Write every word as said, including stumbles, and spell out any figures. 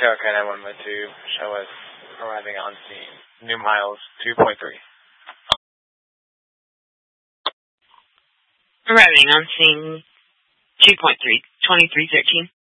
Okay, nine one one two, show us arriving on scene. New miles two point three. Arriving on scene two point three, twenty-three thirteen.